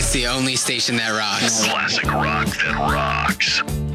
It's the only station that rocks. Classic rock that rocks.